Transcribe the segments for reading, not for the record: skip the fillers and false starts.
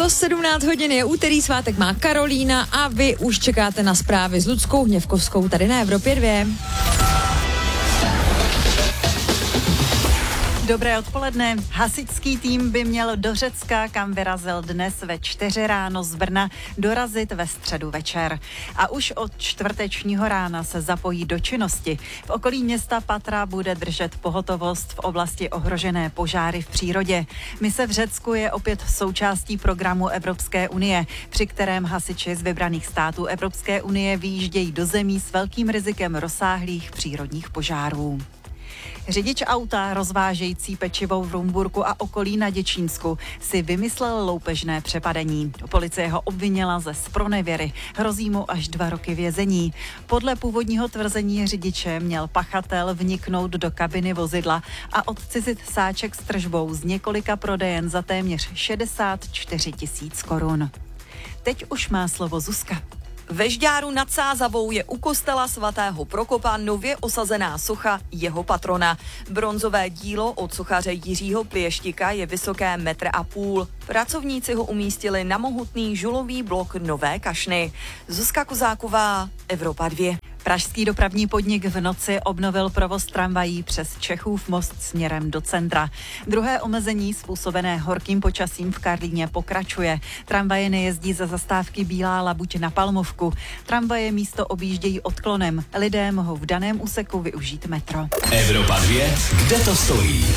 to 17 hodin, je úterý, svátek má Karolína a vy už čekáte na zprávy s Luckou Hněvkovskou tady na Evropě 2. Dobré odpoledne. Hasičský tým by měl do Řecka, kam vyrazil dnes ve 4 ráno z Brna, dorazit ve středu večer. A už od čtvrtečního rána se zapojí do činnosti. V okolí města Patra bude držet pohotovost v oblasti ohrožené požáry v přírodě. Mise v Řecku je opět součástí programu Evropské unie, při kterém hasiči z vybraných států Evropské unie vyjíždějí do zemí s velkým rizikem rozsáhlých přírodních požárů. Řidič auta rozvážející pečivo v Rumburku a okolí na Děčínsku si vymyslel loupežné přepadení. Policie ho obvinila ze zpronevěry. Hrozí mu až 2 roky vězení. Podle původního tvrzení řidiče měl pachatel vniknout do kabiny vozidla a odcizit sáček s tržbou z několika prodejen za téměř 64 000 korun. Teď už má slovo Zuzka. Ve Žďáru nad Sázavou je u kostela svatého Prokopa nově osazená socha jeho patrona. Bronzové dílo od sochaře Jiřího Plieštika je vysoké 1,5 m. Pracovníci ho umístili na mohutný žulový blok Nové Kašny. Zuzka Kozáková, Evropa 2. Pražský dopravní podnik v noci obnovil provoz tramvají přes Čechův most směrem do centra. Druhé omezení způsobené horkým počasím v Karlíně pokračuje. Tramvaje nejezdí za zastávky Bílá Labuť na Palmovku. Tramvaje místo objíždějí odklonem. Lidé mohou v daném úseku využít metro. Evropa 2, kde to stojí?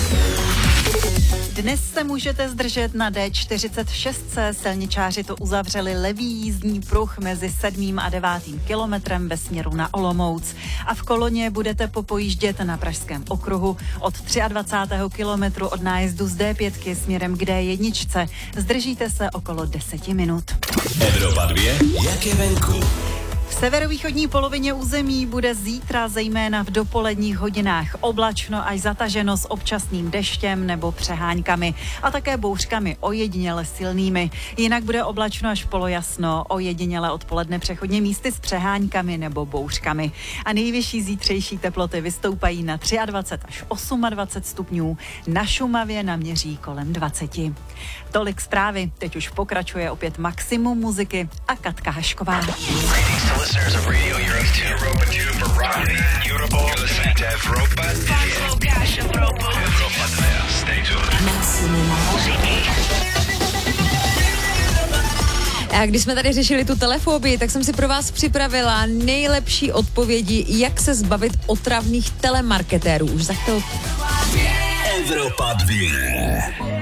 Dnes se můžete zdržet na D46. Silničáři to uzavřeli levý jízdní pruh mezi 7. a 9. kilometrem ve směru na Olomouc. A v koloně budete popojíždět na Pražském okruhu od 23. kilometru od nájezdu z D5 směrem k D1. Zdržíte se okolo 10 minut. Evropa 2, jak je venku? V severovýchodní polovině území bude zítra zejména v dopoledních hodinách oblačno až zataženo s občasným deštěm nebo přeháňkami a také bouřkami ojediněle silnými. Jinak bude oblačno až polojasno, ojediněle odpoledne přechodně místy s přeháňkami nebo bouřkami. A nejvyšší zítřejší teploty vystoupají na 23 až 28 stupňů, na Šumavě naměří kolem 20. Tolik zprávy, teď už pokračuje opět maximum muziky a Katka Hašková. Listeners of Radio Europe 2 for Rodney, Europe, you're listening to Evropa 2. Evropa 2, stay tuned. A když jsme tady řešili tu telefobii, tak jsem si pro vás připravila nejlepší odpovědi, jak se zbavit otravných telemarketérů. Už za chvilku. Evropa 2.